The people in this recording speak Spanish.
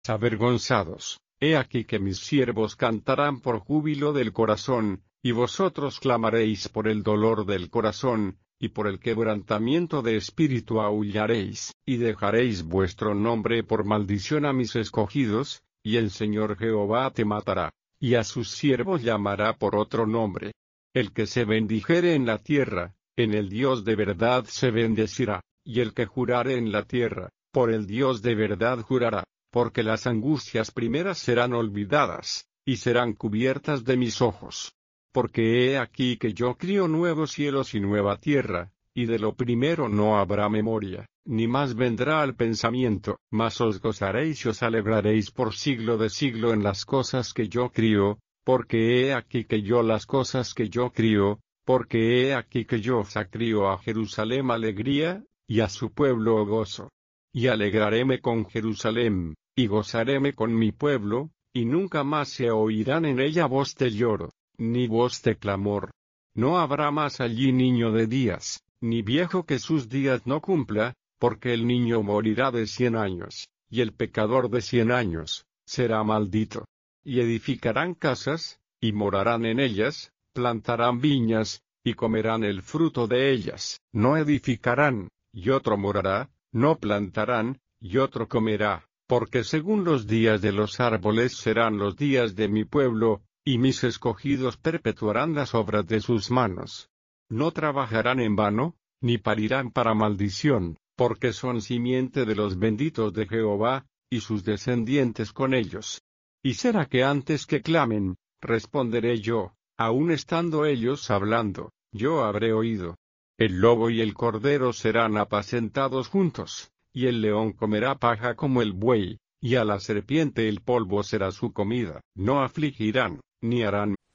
avergonzados. He aquí que mis siervos cantarán por júbilo del corazón, y vosotros clamaréis por el dolor del corazón, y por el quebrantamiento de espíritu aullaréis, y dejaréis vuestro nombre por maldición a mis escogidos, y el Señor Jehová te matará, y a sus siervos llamará por otro nombre. El que se bendijere en la tierra, en el Dios de verdad se bendecirá, y el que jurare en la tierra, por el Dios de verdad jurará, porque las angustias primeras serán olvidadas, y serán cubiertas de mis ojos. Porque he aquí que yo crío nuevos cielos y nueva tierra, y de lo primero no habrá memoria, ni más vendrá al pensamiento, mas os gozaréis y os alegraréis por siglo de siglo en las cosas que yo crío, porque he aquí que yo las cosas que yo crío, porque he aquí que yo sacrío a Jerusalén alegría, y a su pueblo gozo. Y alegraréme con Jerusalén, y gozaréme con mi pueblo, y nunca más se oirán en ella voz de lloro, ni voz de clamor. No habrá más allí niño de días, ni viejo que sus días no cumpla, porque el niño morirá de 100 años, y el pecador de 100 años, será maldito. Y edificarán casas, y morarán en ellas, plantarán viñas, y comerán el fruto de ellas. No edificarán, y otro morará, no plantarán, y otro comerá, porque según los días de los árboles serán los días de mi pueblo, y mis escogidos perpetuarán las obras de sus manos. No trabajarán en vano, ni parirán para maldición, porque son simiente de los benditos de Jehová, y sus descendientes con ellos. Y será que antes que clamen, responderé yo, aun estando ellos hablando, yo habré oído. El lobo y el cordero serán apacentados juntos, y el león comerá paja como el buey, y a la serpiente el polvo será su comida. No afligirán, ni harán